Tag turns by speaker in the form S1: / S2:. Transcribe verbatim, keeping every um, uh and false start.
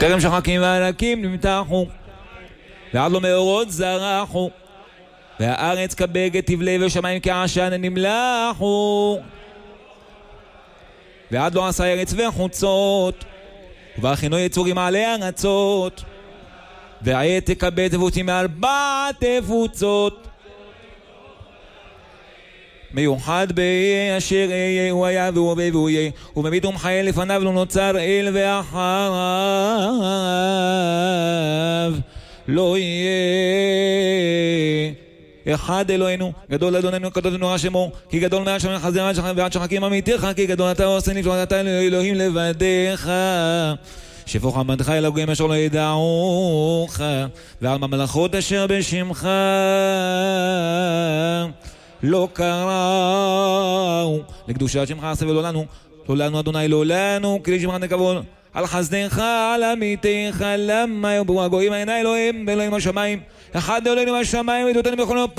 S1: טרם שחקים וענקים נמתחו, ועד לא מאורות זרחו, והארץ כבגד תבלה ושמיים כעשן נמלחו, ועד לא עשה ארץ וחוצות, וברכינו יצורים עלי ארצות, והעת תקבל תבוצים מארבע תבוצות. מיוחד באיה אשר איה הוא היה והוא הווה והוא יהיה, ומביט ומחיה לפניו לא נוצר אל ואחריו לא יהיה. אחד אלוהינו, גדול אדוננו, קדוש ונורא שמו, כי גדול מעל שמיים חסדי ועד שחקים אמיתיך, כי גדול אתה עושה נפלאות, אתה אלוהים לבדיך. שפוך עמדך אל הגויים אשר לא ידעוך, ועל ממלכות אשר בשמך לא קראו. לקדושת שמך עשה ולא לנו, לא לנו אדוני לא לנו, כי לשמך נקבול. על חסדך, על אמיתיך, למה יאמרו הגויים, אינה אלוהים ואלוהים השמיים, אחד אלוהים השמיים ודותנו בכל